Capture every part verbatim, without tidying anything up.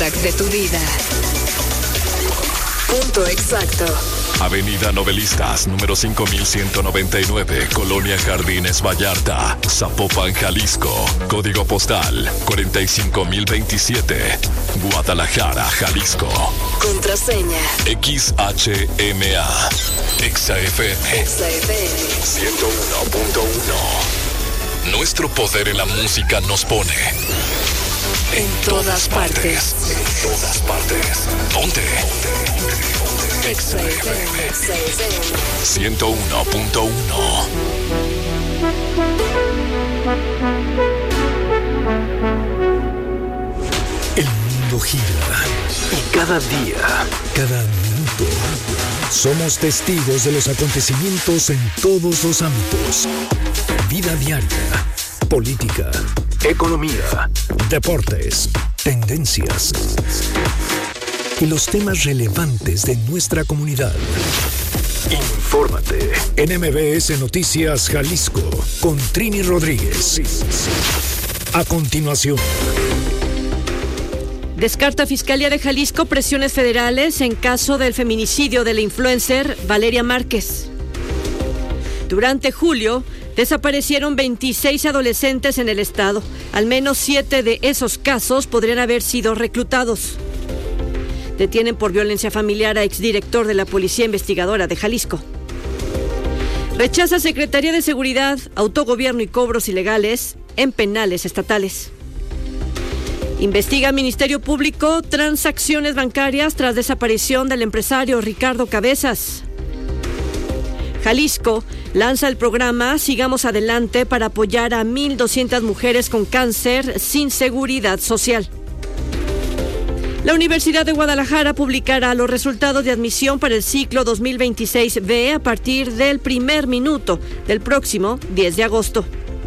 De tu vida. Punto exacto. Avenida Novelistas, número cinco mil ciento noventa y nueve, Colonia Jardines Vallarta, Zapopan, Jalisco. Código postal cuarenta y cinco mil veintisiete, Guadalajara, Jalisco. Contraseña X H M A. Exa F M. Exa F M ciento uno punto uno. Nuestro poder en la música nos pone en todas partes. En todas partes. ¿Dónde? Exa F M. Exa F M ciento uno punto uno. El mundo gira y cada día, cada minuto, somos testigos de los acontecimientos en todos los ámbitos. Vida diaria, política, economía, deportes, tendencias y los temas relevantes de nuestra comunidad. Infórmate en M B S Noticias Jalisco con Trini Rodríguez. A continuación. Descarta Fiscalía de Jalisco presiones federales en caso del feminicidio de la influencer Valeria Márquez. Durante julio, desaparecieron veintiséis adolescentes en el estado. Al menos siete de esos casos podrían haber sido reclutados. Detienen por violencia familiar a exdirector de la Policía Investigadora de Jalisco. Rechaza Secretaría de Seguridad, Autogobierno y Cobros Ilegales en penales estatales. Investiga Ministerio Público transacciones bancarias tras desaparición del empresario Ricardo Cabezas. Jalisco lanza el programa Sigamos Adelante para apoyar a mil doscientas mujeres con cáncer sin seguridad social. La Universidad de Guadalajara publicará los resultados de admisión para el ciclo dos mil veintiséis B a partir del primer minuto del próximo diez de agosto.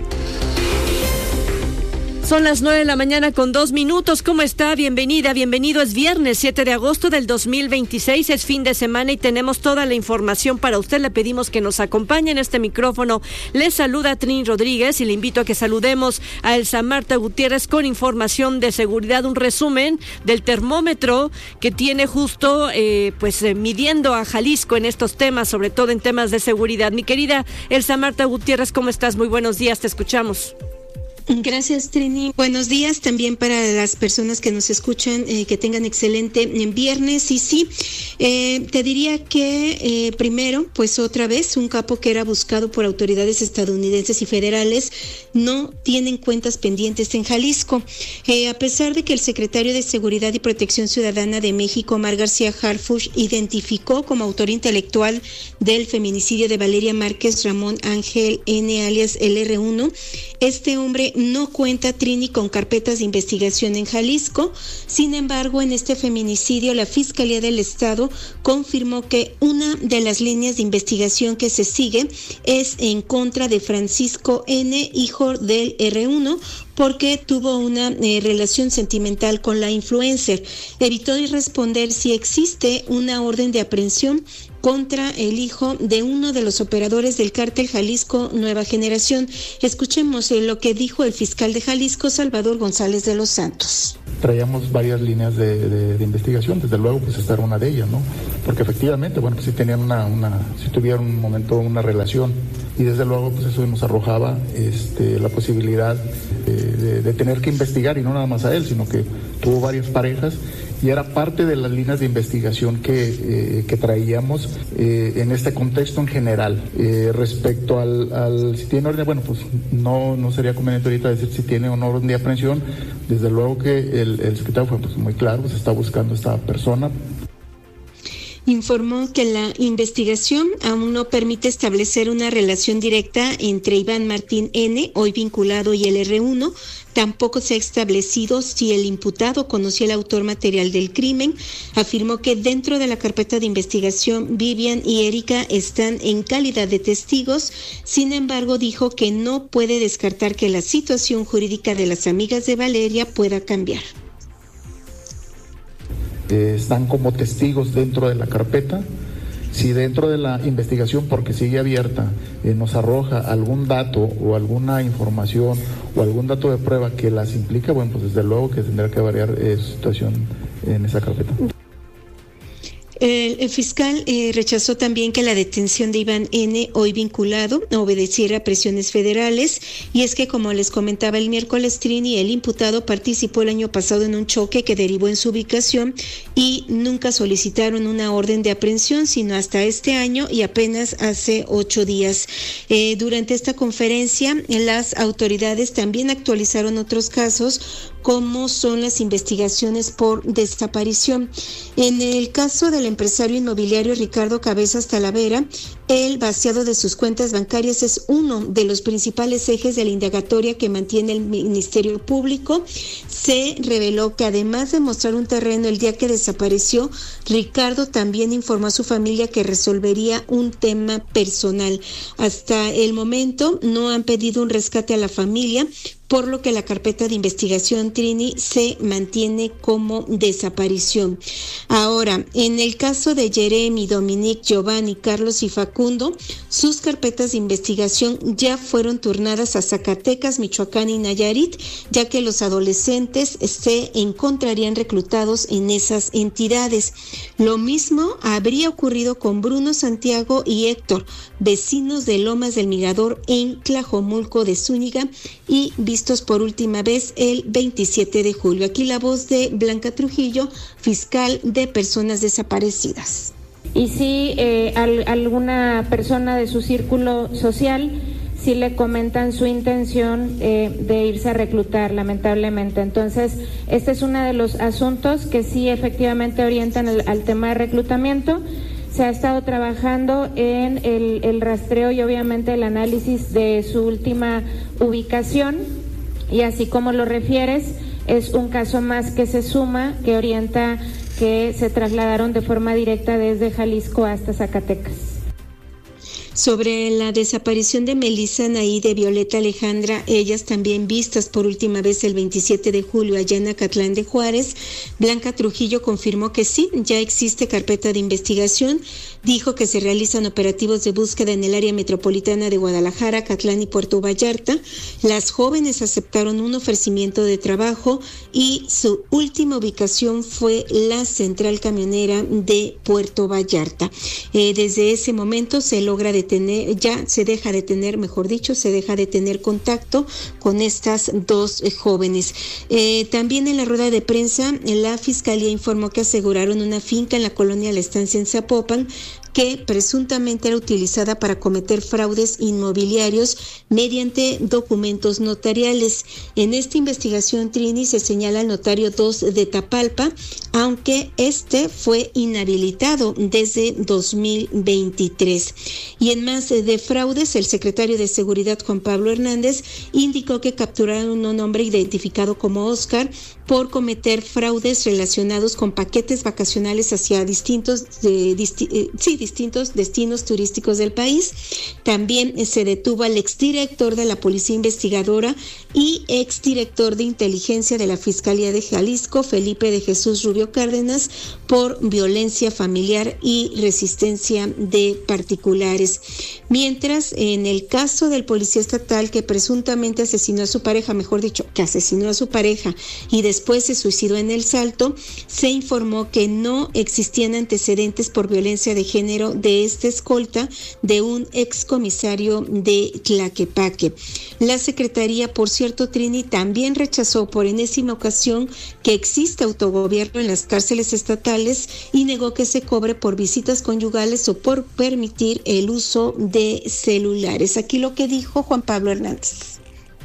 Son las nueve de la mañana con dos minutos. ¿Cómo está? Bienvenida, bienvenido. Es viernes siete de agosto del dos mil veintiséis. Es fin de semana y tenemos toda la información para usted. Le pedimos que nos acompañe en este micrófono. Le saluda Trini Rodríguez y le invito a que saludemos a Elsa Marta Gutiérrez con información de seguridad. Un resumen del termómetro que tiene justo eh, pues eh, midiendo a Jalisco en estos temas, sobre todo en temas de seguridad. Mi querida Elsa Marta Gutiérrez, ¿cómo estás? Muy buenos días, te escuchamos. Gracias, Trini. Buenos días también para las personas que nos escuchan, eh, que tengan excelente eh, viernes. Y sí, eh, te diría que eh, primero, pues otra vez, un capo que era buscado por autoridades estadounidenses y federales no tienen cuentas pendientes en Jalisco. Eh, a pesar de que el secretario de Seguridad y Protección Ciudadana de México, Omar García Harfuch, identificó como autor intelectual del feminicidio de Valeria Márquez Ramón Ángel N., alias el erre uno, este hombre no cuenta, Trini, con carpetas de investigación en Jalisco. Sin embargo, en este feminicidio, la Fiscalía del Estado confirmó que una de las líneas de investigación que se sigue es en contra de Francisco N., hijo del erre uno, porque tuvo una eh, relación sentimental con la influencer. Evitó responder si existe una orden de aprehensión contra el hijo de uno de los operadores del cártel Jalisco Nueva Generación. Escuchemos eh, lo que dijo el fiscal de Jalisco, Salvador González de los Santos. Traíamos varias líneas de, de, de investigación, desde luego pues esta era una de ellas, ¿no? Porque efectivamente, bueno, pues sí tenían una, una, sí tuvieron un momento una relación y desde luego pues eso nos arrojaba este, la posibilidad de, de, de tener que investigar, y no nada más a él, sino que tuvo varias parejas y era parte de las líneas de investigación que, eh, que traíamos eh, en este contexto en general. Eh, respecto al, al si tiene orden, bueno, pues no, no sería conveniente ahorita decir si tiene una orden de aprehensión. Desde luego que el, el secretario fue pues, muy claro, se está buscando a esta persona. Informó que la investigación aún no permite establecer una relación directa entre Iván Martín N., hoy vinculado, y el erre uno. Tampoco se ha establecido si el imputado conocía el autor material del crimen. Afirmó que dentro de la carpeta de investigación, Vivian y Erika están en calidad de testigos. Sin embargo, dijo que no puede descartar que la situación jurídica de las amigas de Valeria pueda cambiar. Eh, están como testigos dentro de la carpeta. Si dentro de la investigación, porque sigue abierta, eh, nos arroja algún dato o alguna información o algún dato de prueba que las implica, bueno, pues desde luego que tendrá que variar eh, su situación en esa carpeta. El, el fiscal eh, rechazó también que la detención de Iván N., hoy vinculado, obedeciera a presiones federales, y es que, como les comentaba el miércoles, Trini, el imputado participó el año pasado en un choque que derivó en su ubicación y nunca solicitaron una orden de aprehensión, sino hasta este año y apenas hace ocho días. Eh, durante esta conferencia, las autoridades también actualizaron otros casos, como son las investigaciones por desaparición. En el caso del empresario inmobiliario Ricardo Cabezas Talavera, el vaciado de sus cuentas bancarias es uno de los principales ejes de la indagatoria que mantiene el Ministerio Público. Se reveló que, además de mostrar un terreno el día que desapareció, Ricardo también informó a su familia que resolvería un tema personal. Hasta el momento no han pedido un rescate a la familia, por lo que la carpeta de investigación, Trini, se mantiene como desaparición. Ahora, en el caso de Jeremy, Dominique, Giovanni, Carlos y Facundo, sus carpetas de investigación ya fueron turnadas a Zacatecas, Michoacán y Nayarit, ya que los adolescentes se encontrarían reclutados en esas entidades. Lo mismo habría ocurrido con Bruno, Santiago y Héctor, vecinos de Lomas del Mirador en Tlajomulco de Zúñiga, y vistos por última vez el veintisiete de julio. Aquí la voz de Blanca Trujillo, fiscal de personas desaparecidas. Y si eh, al, alguna persona de su círculo social, si le comentan su intención eh, de irse a reclutar, lamentablemente. Entonces, este es uno de los asuntos que sí efectivamente orientan al, al tema de reclutamiento. Se ha estado trabajando en el, el rastreo y obviamente el análisis de su última ubicación, y así como lo refieres, es un caso más que se suma, que orienta que se trasladaron de forma directa desde Jalisco hasta Zacatecas. Sobre la desaparición de Melissa, Anaí, de Violeta Alejandra, ellas también vistas por última vez el veintisiete de julio allá en Acatlán de Juárez, Blanca Trujillo confirmó que sí, ya existe carpeta de investigación. Dijo que se realizan operativos de búsqueda en el área metropolitana de Guadalajara, Acatlán y Puerto Vallarta. Las jóvenes aceptaron un ofrecimiento de trabajo y su última ubicación fue la central camionera de Puerto Vallarta. Eh, desde ese momento se logra detener Tener, ya se deja de tener, mejor dicho, se deja de tener contacto con estas dos eh, jóvenes. Eh, también en la rueda de prensa, la Fiscalía informó que aseguraron una finca en la colonia La Estancia en Zapopan, que presuntamente era utilizada para cometer fraudes inmobiliarios mediante documentos notariales. En esta investigación, Trini, se señala al notario dos de Tapalpa, aunque este fue inhabilitado desde dos mil veintitrés. Y en más de fraudes, el secretario de Seguridad, Juan Pablo Hernández, indicó que capturaron a un hombre identificado como Oscar por cometer fraudes relacionados con paquetes vacacionales hacia distintos de, disti, eh, sí, distintos destinos turísticos del país. También eh, se detuvo al exdirector de la Policía Investigadora y exdirector de Inteligencia de la Fiscalía de Jalisco, Felipe de Jesús Rubio Cárdenas, por violencia familiar y resistencia de particulares. Mientras, en el caso del policía estatal que presuntamente asesinó a su pareja, mejor dicho, que asesinó a su pareja y después se suicidó en El Salto, se informó que no existían antecedentes por violencia de género de este escolta de un excomisario de Tlaquepaque. La Secretaría, por cierto, Trini, también rechazó por enésima ocasión que exista autogobierno en las cárceles estatales y negó que se cobre por visitas conyugales o por permitir el uso de celulares. Aquí lo que dijo Juan Pablo Hernández.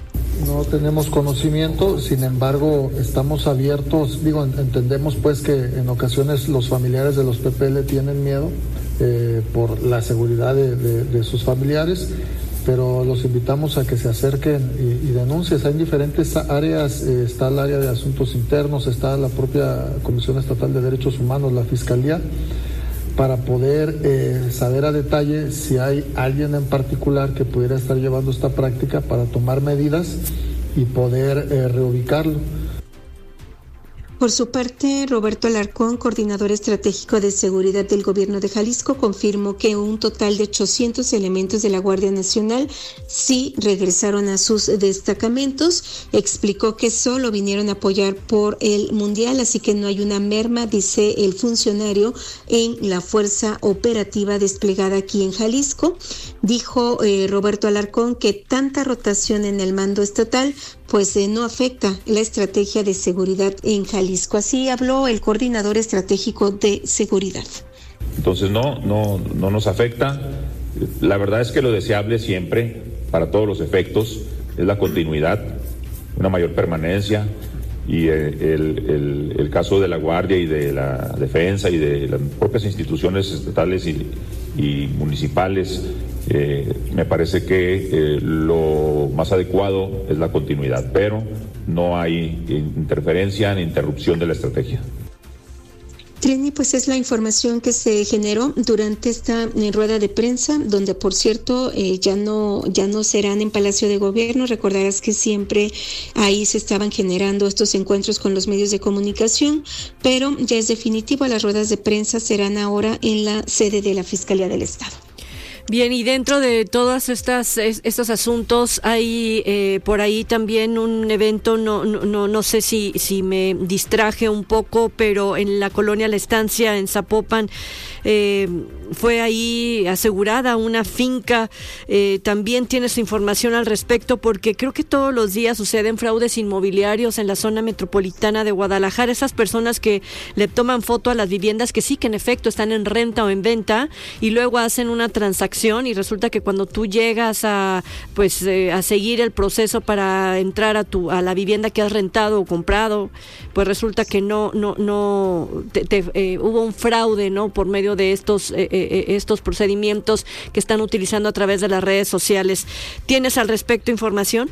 No tenemos conocimiento, sin embargo, estamos abiertos, digo, entendemos pues que en ocasiones los familiares de los P P L tienen miedo eh, por la seguridad de, de, de sus familiares, pero los invitamos a que se acerquen y, y denuncien. Hay diferentes áreas, eh, está el área de asuntos internos, está la propia Comisión Estatal de Derechos Humanos, la Fiscalía, para poder eh, saber a detalle si hay alguien en particular que pudiera estar llevando esta práctica para tomar medidas y poder eh, reubicarlo. Por su parte, Roberto Alarcón, coordinador estratégico de seguridad del gobierno de Jalisco, confirmó que un total de ochocientos elementos de la Guardia Nacional sí regresaron a sus destacamentos. Explicó que solo vinieron a apoyar por el Mundial, así que no hay una merma, dice el funcionario, en la fuerza operativa desplegada aquí en Jalisco. Dijo eh, Roberto Alarcón que tanta rotación en el mando estatal pues eh, no afecta la estrategia de seguridad en Jalisco. Así habló el coordinador estratégico de seguridad. Entonces no, no, no nos afecta. La verdad es que lo deseable siempre, para todos los efectos, es la continuidad, una mayor permanencia, y el, el, el caso de la Guardia y de la Defensa y de las propias instituciones estatales y, y municipales, eh, me parece que eh, lo más adecuado es la continuidad, pero no hay interferencia ni interrupción de la estrategia. Trini, pues es la información que se generó durante esta eh, rueda de prensa, donde por cierto eh, ya no ya no serán en Palacio de Gobierno. Recordarás que siempre ahí se estaban generando estos encuentros con los medios de comunicación, pero ya es definitivo, las ruedas de prensa serán ahora en la sede de la Fiscalía del Estado. Bien, y dentro de todos estas estos asuntos hay eh, por ahí también un evento, no no no sé si si me distraje un poco, pero en la colonia La Estancia en Zapopan eh, fue ahí asegurada una finca. Eh, también tienes información al respecto, porque creo que todos los días suceden fraudes inmobiliarios en la zona metropolitana de Guadalajara. Esas personas que le toman foto a las viviendas que sí que en efecto están en renta o en venta y luego hacen una transacción, y resulta que cuando tú llegas a pues eh, a seguir el proceso para entrar a tu a la vivienda que has rentado o comprado, pues resulta que no no no te, te, eh, hubo un fraude, ¿no? Por medio de estos eh, eh, estos procedimientos que están utilizando a través de las redes sociales. ¿Tienes al respecto información?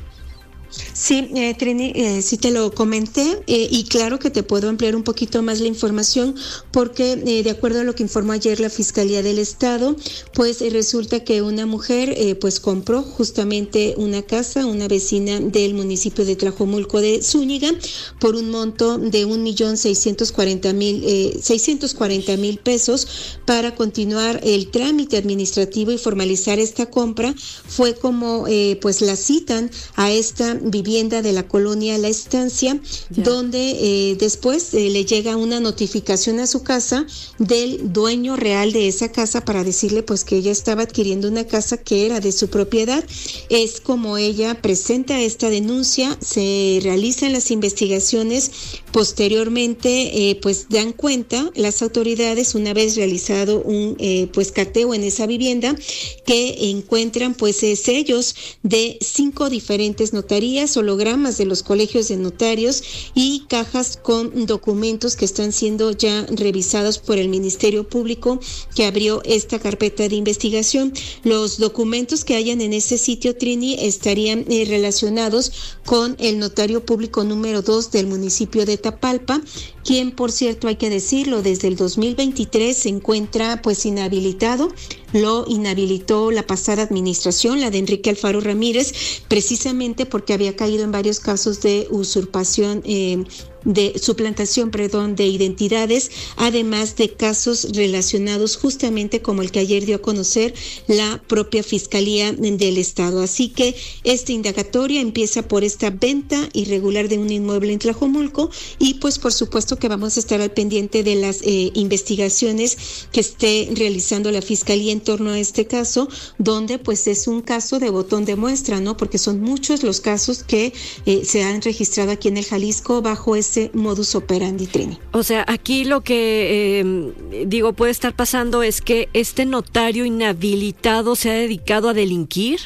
Sí, eh, Trini, eh, sí te lo comenté eh, y claro que te puedo ampliar un poquito más la información porque eh, de acuerdo a lo que informó ayer la Fiscalía del Estado, pues eh, resulta que una mujer eh, pues compró justamente una casa, una vecina del municipio de Tlajomulco de Zúñiga, por un monto de un millón seiscientos cuarenta mil eh, seiscientos cuarenta mil pesos para continuar el trámite administrativo y formalizar esta compra. Fue como eh, pues la citan a esta vivienda de la colonia La Estancia, ya. donde eh, después eh, le llega una notificación a su casa del dueño real de esa casa para decirle pues que ella estaba adquiriendo una casa que era de su propiedad. Es como ella presenta esta denuncia, se realizan las investigaciones, posteriormente eh, pues dan cuenta las autoridades, una vez realizado un eh, pues cateo en esa vivienda, que encuentran pues eh, sellos de cinco diferentes notarías, hologramas de los colegios de notarios y cajas con documentos que están siendo ya revisados por el Ministerio Público, que abrió esta carpeta de investigación. Los documentos que hayan en ese sitio, Trini, estarían eh, relacionados con el notario público número dos del municipio de Tapalpa, quien, por cierto, hay que decirlo, desde el dos mil veintitrés se encuentra pues inhabilitado. Lo inhabilitó la pasada administración, la de Enrique Alfaro Ramírez, precisamente porque había caído en varios casos de usurpación, eh, de suplantación, perdón, de identidades, además de casos relacionados justamente como el que ayer dio a conocer la propia Fiscalía del Estado. Así que esta indagatoria empieza por esta venta irregular de un inmueble en Tlajomulco y pues por supuesto que vamos a estar al pendiente de las eh, investigaciones que esté realizando la Fiscalía en torno a este caso, donde pues es un caso de botón de muestra, ¿no? Porque son muchos los casos que eh, se han registrado aquí en el Jalisco bajo ese modus operandi, Trini. O sea, aquí lo que eh, digo puede estar pasando es que este notario inhabilitado se ha dedicado a delinquir.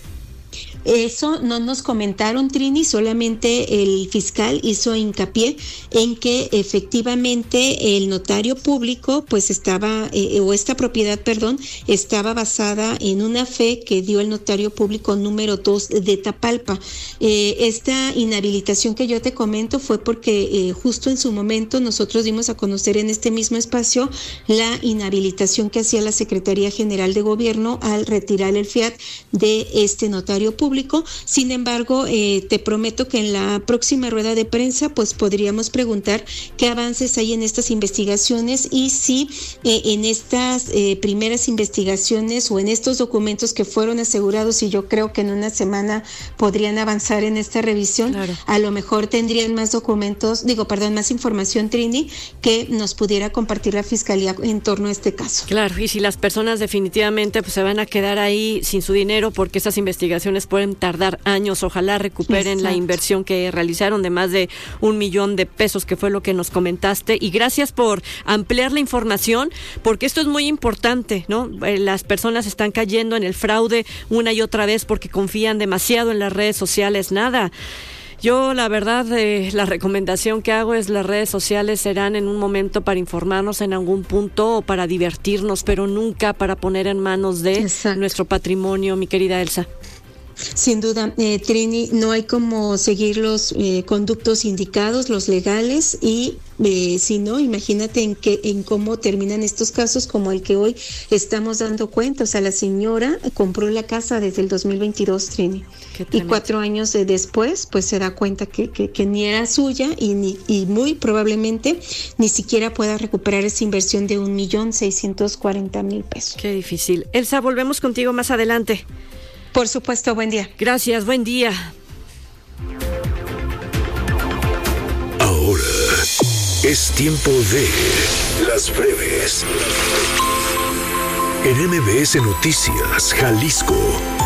Eso no nos comentaron, Trini, solamente el fiscal hizo hincapié en que efectivamente el notario público pues estaba, eh, o esta propiedad, perdón, estaba basada en una fe que dio el notario público número dos de Tapalpa. Eh, esta inhabilitación que yo te comento fue porque eh, justo en su momento nosotros dimos a conocer en este mismo espacio la inhabilitación que hacía la Secretaría General de Gobierno al retirar el fiat de este notario público. público. Sin embargo, eh, te prometo que en la próxima rueda de prensa pues podríamos preguntar qué avances hay en estas investigaciones y si eh, en estas eh, primeras investigaciones o en estos documentos que fueron asegurados, y yo creo que en una semana podrían avanzar en esta revisión, claro. A lo mejor tendrían más documentos, digo, perdón, más información, Trini, que nos pudiera compartir la Fiscalía en torno a este caso. Claro, y si las personas definitivamente pues se van a quedar ahí sin su dinero porque esas investigaciones pueden tardar años, ojalá recuperen Exacto. la inversión que realizaron de más de un millón de pesos, que fue lo que nos comentaste, y gracias por ampliar la información, porque esto es muy importante, ¿no? Eh, las personas están cayendo en el fraude una y otra vez porque confían demasiado en las redes sociales. Nada, yo la verdad eh, la recomendación que hago es las redes sociales serán en un momento para informarnos en algún punto o para divertirnos, pero nunca para poner en manos de Exacto. nuestro patrimonio, mi querida Elsa. Sin duda, eh, Trini, no hay como seguir los eh, conductos indicados, los legales, y eh, si no, imagínate en qué, en cómo terminan estos casos como el que hoy estamos dando cuenta. O sea, la señora compró la casa desde el dos mil veintidós, Trini, y cuatro años eh, después, pues se da cuenta que, que, que ni era suya y, ni, y muy probablemente ni siquiera pueda recuperar esa inversión de un millón seiscientos cuarenta mil pesos. Qué difícil. Elsa, volvemos contigo más adelante. Por supuesto, buen día. Gracias, buen día. Ahora es tiempo de las breves. En M B S Noticias, Jalisco.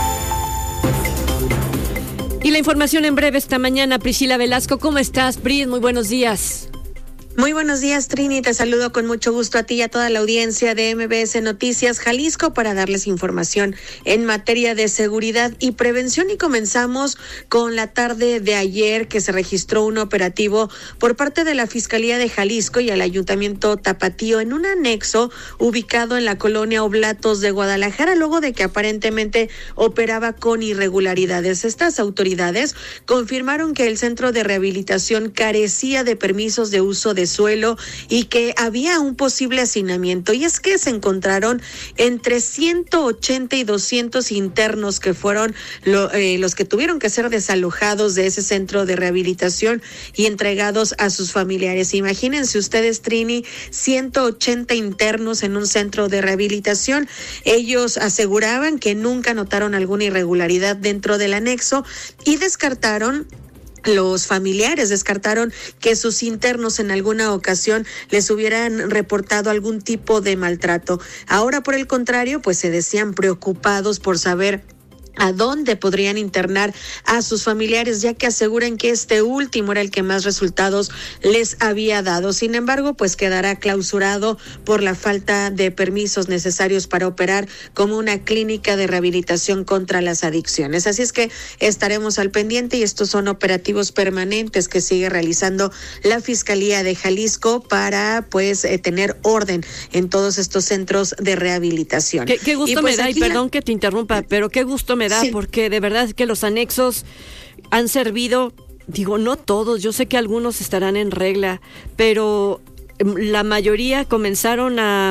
Y la información en breve esta mañana, Priscila Velasco. ¿Cómo estás, Pris? Muy buenos días. Muy buenos días, Trini. Te saludo con mucho gusto a ti y a toda la audiencia de M B S Noticias Jalisco para darles información en materia de seguridad y prevención. Y comenzamos con la tarde de ayer, que se registró un operativo por parte de la Fiscalía de Jalisco y el Ayuntamiento Tapatío en un anexo ubicado en la colonia Oblatos de Guadalajara, luego de que aparentemente operaba con irregularidades. Estas autoridades confirmaron que el centro de rehabilitación carecía de permisos de uso de suelo y que había un posible hacinamiento, y es que se encontraron entre ciento ochenta y doscientos internos que fueron lo, eh, los que tuvieron que ser desalojados de ese centro de rehabilitación y entregados a sus familiares. Imagínense ustedes, Trini, ciento ochenta internos en un centro de rehabilitación. Ellos aseguraban que nunca notaron alguna irregularidad dentro del anexo y descartaron Los familiares descartaron que sus internos en alguna ocasión les hubieran reportado algún tipo de maltrato. Ahora, por el contrario, pues se decían preocupados por saber a dónde podrían internar a sus familiares, ya que aseguran que este último era el que más resultados les había dado. Sin embargo, pues quedará clausurado por la falta de permisos necesarios para operar como una clínica de rehabilitación contra las adicciones. Así es que estaremos al pendiente, y estos son operativos permanentes que sigue realizando la Fiscalía de Jalisco para pues eh, tener orden en todos estos centros de rehabilitación. Qué, qué gusto y pues me da, y perdón la... que te interrumpa, pero qué gusto me da, sí. Porque de verdad que los anexos han servido, digo, no todos, yo sé que algunos estarán en regla, pero la mayoría comenzaron a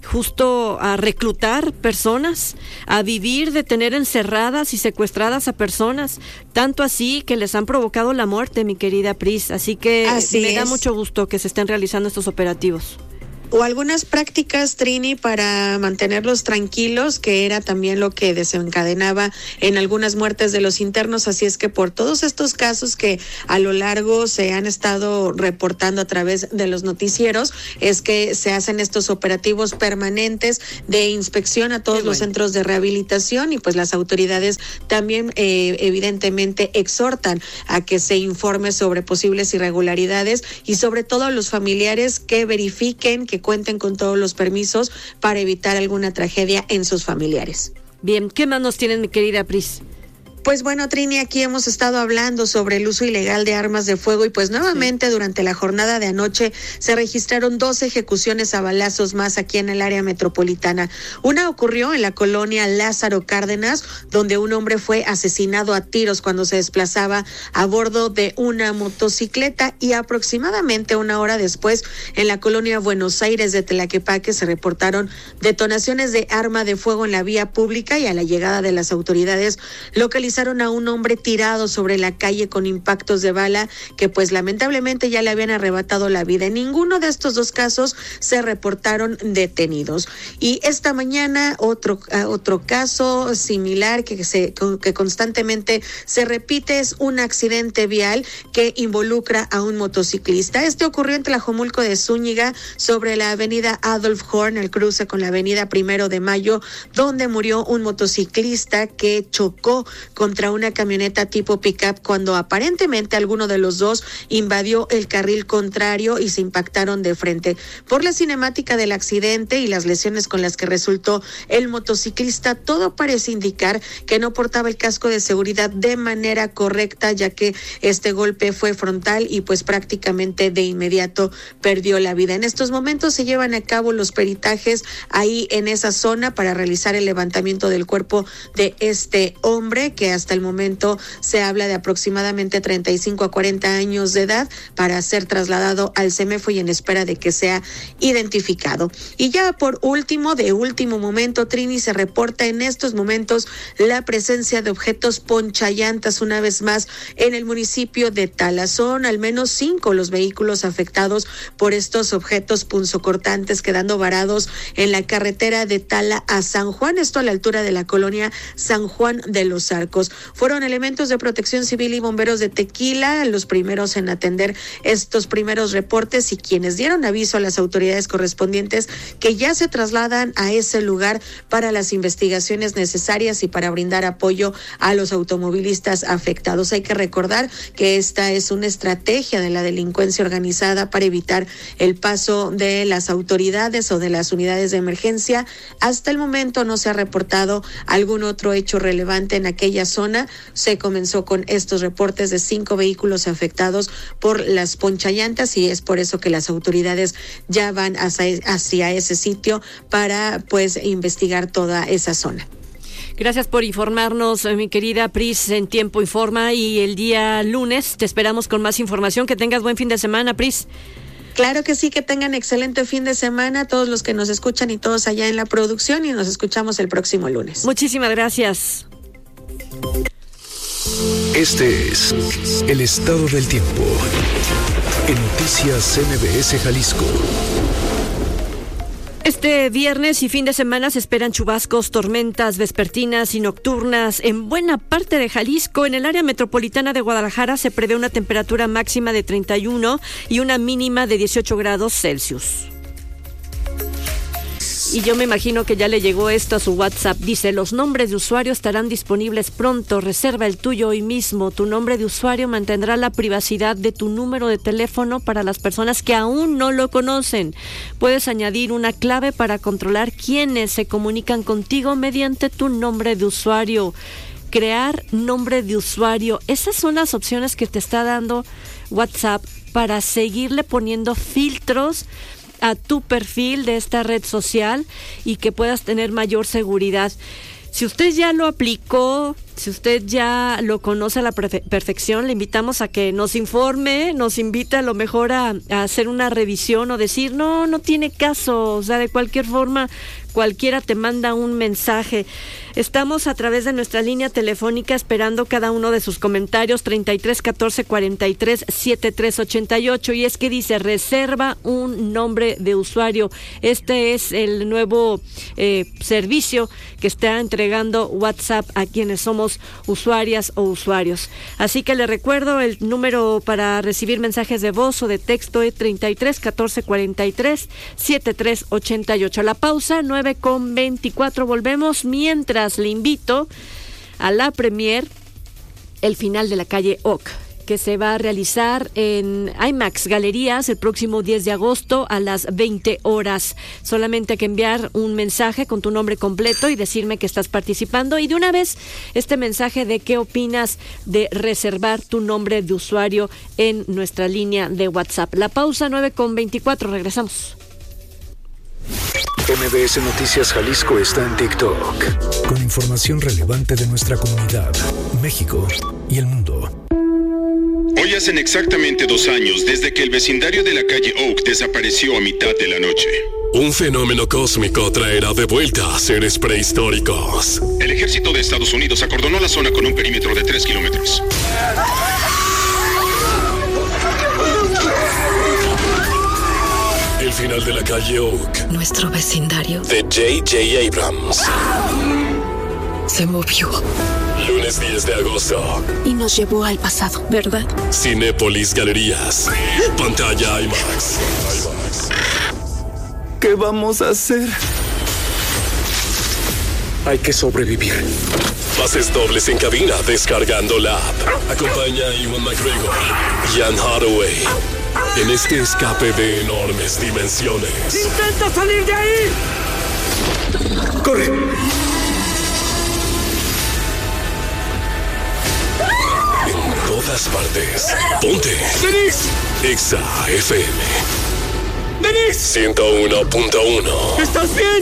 justo a reclutar personas, a vivir de tener encerradas y secuestradas a personas, tanto así que les han provocado la muerte, mi querida Pris, así que así me es. Da mucho gusto que se estén realizando estos operativos. O algunas prácticas, Trini, para mantenerlos tranquilos, que era también lo que desencadenaba en algunas muertes de los internos. Así es que por todos estos casos que a lo largo se han estado reportando a través de los noticieros, es que se hacen estos operativos permanentes de inspección a todos Qué los bueno. centros de rehabilitación, y pues las autoridades también eh, evidentemente exhortan a que se informe sobre posibles irregularidades, y sobre todo a los familiares que verifiquen que cuenten con todos los permisos para evitar alguna tragedia en sus familiares. Bien, ¿qué más nos tienen, mi querida Pris? Pues bueno, Trini, aquí hemos estado hablando sobre el uso ilegal de armas de fuego, y pues nuevamente sí. durante la jornada de anoche se registraron dos ejecuciones a balazos más aquí en el área metropolitana. Una ocurrió en la colonia Lázaro Cárdenas, donde un hombre fue asesinado a tiros cuando se desplazaba a bordo de una motocicleta, y aproximadamente una hora después en la colonia Buenos Aires de Tlaquepaque se reportaron detonaciones de arma de fuego en la vía pública, y a la llegada de las autoridades localizaron localizaron a un hombre tirado sobre la calle con impactos de bala que pues lamentablemente ya le habían arrebatado la vida. En ninguno de estos dos casos se reportaron detenidos. Y esta mañana otro, otro caso similar que, se, que constantemente se repite es un accidente vial que involucra a un motociclista. Este ocurrió en Tlajomulco de Zúñiga sobre la avenida Adolf Horn, el cruce con la avenida Primero de Mayo, donde murió un motociclista que chocó contra una camioneta tipo pick-up cuando aparentemente alguno de los dos invadió el carril contrario y se impactaron de frente. Por la cinemática del accidente y las lesiones con las que resultó el motociclista, todo parece indicar que no portaba el casco de seguridad de manera correcta, ya que este golpe fue frontal y pues prácticamente de inmediato perdió la vida. En estos momentos se llevan a cabo los peritajes ahí en esa zona para realizar el levantamiento del cuerpo de este hombre, que hasta el momento se habla de aproximadamente treinta y cinco a cuarenta años de edad, para ser trasladado al CEMEFO y en espera de que sea identificado. Y ya por último, de último momento, Trini, se reporta en estos momentos la presencia de objetos ponchallantas una vez más en el municipio de Tala. Son al menos cinco los vehículos afectados por estos objetos punzocortantes, quedando varados en la carretera de Tala a San Juan, esto a la altura de la colonia San Juan de los Arcos. Fueron elementos de Protección Civil y bomberos de Tequila los primeros en atender estos primeros reportes y quienes dieron aviso a las autoridades correspondientes que ya se trasladan a ese lugar para las investigaciones necesarias y para brindar apoyo a los automovilistas afectados. Hay que recordar que esta es una estrategia de la delincuencia organizada para evitar el paso de las autoridades o de las unidades de emergencia. Hasta el momento no se ha reportado algún otro hecho relevante en aquella zona. Se comenzó con estos reportes de cinco vehículos afectados por las ponchallantas y es por eso que las autoridades ya van hacia, hacia ese sitio para pues investigar toda esa zona. Gracias por informarnos, mi querida Pris, en Tiempo Informa, y el día lunes te esperamos con más información. Que tengas buen fin de semana, Pris. Claro que sí, que tengan excelente fin de semana todos los que nos escuchan y todos allá en la producción, y nos escuchamos el próximo lunes. Muchísimas gracias. Este es el estado del tiempo en Noticias M B S Jalisco. Este viernes y fin de semana se esperan chubascos, tormentas vespertinas y nocturnas en buena parte de Jalisco. En el área metropolitana de Guadalajara se prevé una temperatura máxima de treinta y uno y una mínima de dieciocho grados Celsius. Y yo me imagino que ya le llegó esto a su WhatsApp. Dice, los nombres de usuario estarán disponibles pronto. Reserva el tuyo hoy mismo. Tu nombre de usuario mantendrá la privacidad de tu número de teléfono para las personas que aún no lo conocen. Puedes añadir una clave para controlar quiénes se comunican contigo mediante tu nombre de usuario. Crear nombre de usuario. Esas son las opciones que te está dando WhatsApp para seguirle poniendo filtros a tu perfil de esta red social y que puedas tener mayor seguridad. Si usted ya lo aplicó, si usted ya lo conoce a la perfe- perfección, le invitamos a que nos informe, nos invita a lo mejor a, a hacer una revisión o decir, no, no tiene caso. O sea, de cualquier forma, cualquiera te manda un mensaje. Estamos a través de nuestra línea telefónica esperando cada uno de sus comentarios, treinta y tres catorce cuarenta y tres setenta y tres ochenta y ocho, y es que dice, reserva un nombre de usuario. Este es el nuevo eh, servicio que está entregando WhatsApp a quienes somos usuarias o usuarios. Así que le recuerdo el número para recibir mensajes de voz o de texto es treinta y tres catorce cuarenta y tres setenta y tres ochenta y ocho. La pausa, nueve con veinticuatro, volvemos mientras le invito a la premier El final de la calle Oc, que se va a realizar en IMAX Galerías el próximo diez de agosto a las veinte horas. Solamente hay que enviar un mensaje con tu nombre completo y decirme que estás participando, y de una vez este mensaje de qué opinas de reservar tu nombre de usuario en nuestra línea de WhatsApp. La pausa, nueve con veinticuatro, regresamos. M B S Noticias Jalisco está en TikTok con información relevante de nuestra comunidad, México y el mundo. Hoy hacen exactamente dos años desde que el vecindario de la calle Oak desapareció a mitad de la noche. Un fenómeno cósmico traerá de vuelta a seres prehistóricos. El ejército de Estados Unidos acordonó la zona con un perímetro de tres kilómetros. El final de la calle Oak. Nuestro vecindario. De J J Abrams. Se movió. Lunes diez de agosto. Y nos llevó al pasado, ¿verdad? Cinépolis Galerías. Pantalla IMAX. ¿Qué vamos a hacer? Hay que sobrevivir. Pases dobles en cabina descargando la app. Acompaña a Ewan McGregor y Anne Hathaway en este escape de enormes dimensiones. ¡Intenta salir de ahí! ¡Corre! En todas partes. Ponte. ¡Denise! Exa F M. ¡Denise! ciento uno punto uno. ¿Estás bien?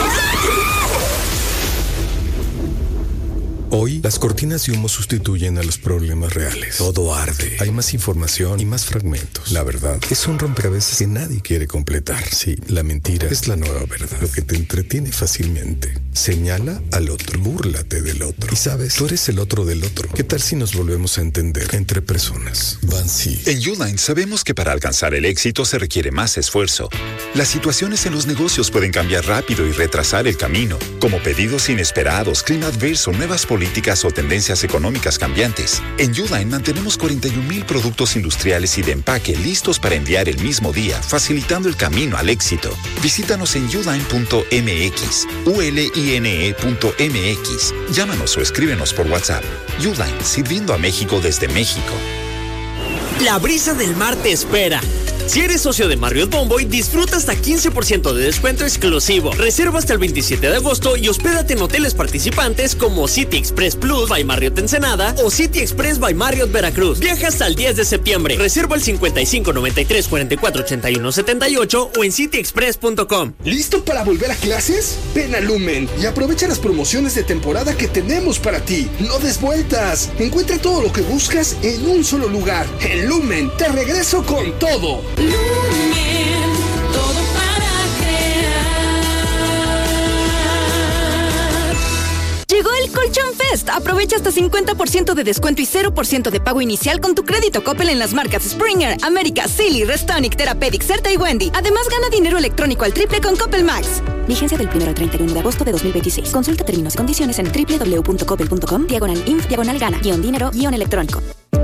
Hoy, las cortinas de humo sustituyen a los problemas reales. Todo arde. Hay más información y más fragmentos. La verdad es un rompecabezas que nadie quiere completar. Sí, la mentira es la nueva verdad. Lo que te entretiene fácilmente. Señala al otro. Búrlate del otro. Y sabes, tú eres el otro del otro. ¿Qué tal si nos volvemos a entender entre personas? Bansi. En Uline sabemos que para alcanzar el éxito se requiere más esfuerzo. Las situaciones en los negocios pueden cambiar rápido y retrasar el camino, como pedidos inesperados, clima adverso, nuevas políticas políticas o tendencias económicas cambiantes. En Uline mantenemos cuarenta y un mil productos industriales y de empaque listos para enviar el mismo día, facilitando el camino al éxito. Visítanos en uline punto m x, u l i n e punto m x. Llámanos o escríbenos por WhatsApp. Uline, sirviendo a México desde México. La brisa del mar te espera. Si eres socio de Marriott Bonvoy, disfruta hasta quince por ciento de descuento exclusivo. Reserva hasta el veintisiete de agosto y hospédate en hoteles participantes como City Express Plus by Marriott Ensenada o City Express by Marriott Veracruz. Viaja hasta el diez de septiembre. Reserva al cincuenta y cinco noventa y tres cuarenta y cuatro ochenta y uno setenta y ocho o en city express punto com. ¿Listo para volver a clases? Ven a Lumen y aprovecha las promociones de temporada que tenemos para ti. No des vueltas. Encuentra todo lo que buscas en un solo lugar. En Lumen, te regreso con todo. Lumen, todo para crear. Llegó el Colchón Fest. Aprovecha hasta cincuenta por ciento de descuento y cero por ciento de pago inicial con tu crédito Coppel en las marcas Springer, América, Silly, Restonic, Therapeutic, Certa y Wendy. Además, gana dinero electrónico al triple con Coppel Max. Vigencia del primero al treinta y uno de agosto de dos mil veintiséis. Consulta términos y condiciones en doble u doble u doble u punto coppel punto com, diagonal inf, diagonal gana, guión dinero, guión electrónico.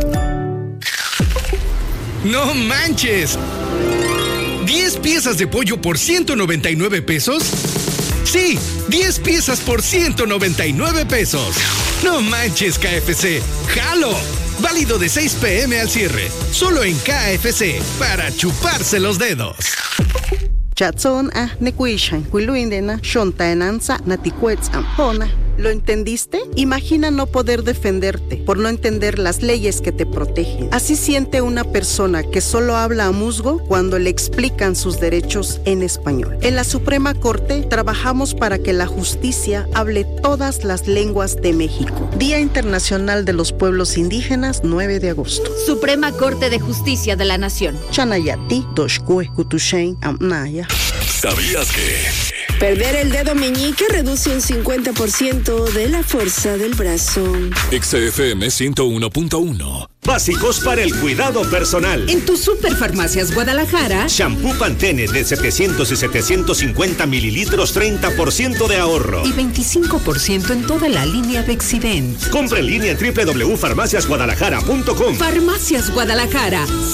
¡No manches! ¿diez piezas de pollo por ciento noventa y nueve pesos? Sí, diez piezas por ciento noventa y nueve pesos. ¡No manches, K F C! ¡Jalo! Válido de seis pe eme al cierre. Solo en K F C, para chuparse los dedos. Chatson a nekuishan, kuiluindena, shontaenanza, naticuetzam, pona. ¿Lo entendiste? Imagina no poder defenderte por no entender las leyes que te protegen. Así siente una persona que solo habla a musgo cuando le explican sus derechos en español. En la Suprema Corte trabajamos para que la justicia hable todas las lenguas de México. Día Internacional de los Pueblos Indígenas, nueve de agosto. Suprema Corte de Justicia de la Nación. Chanayati, Doshkue, Kutushein, Amnaya. ¿Sabías que? Perder el dedo meñique reduce un cincuenta por ciento de la fuerza del brazo. X F M ciento uno punto uno. Básicos para el cuidado personal. En tu Superfarmacias Guadalajara. Shampoo Pantene de setecientos y setecientos cincuenta mililitros, treinta por ciento de ahorro. Y veinticinco por ciento en toda la línea Bexident. Compra en línea en doble u doble u doble u punto farmacias guadalajara punto com. Farmacias Guadalajara.